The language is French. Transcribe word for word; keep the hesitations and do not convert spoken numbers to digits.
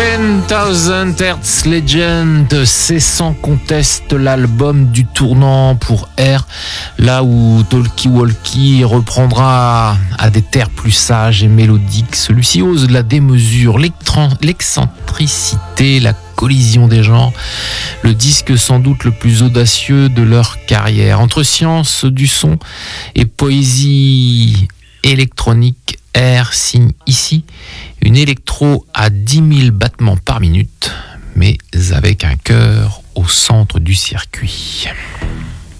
dix mille Hertz Legend, c'est sans conteste l'album du tournant pour R, là où Talkie Walkie reprendra à des terres plus sages et mélodiques. Celui-ci ose la démesure, l'excentricité, la collision des genres, le disque sans doute le plus audacieux de leur carrière. Entre science du son et poésie électronique, R signe ici une électro à dix mille battements par minute, mais avec un cœur au centre du circuit.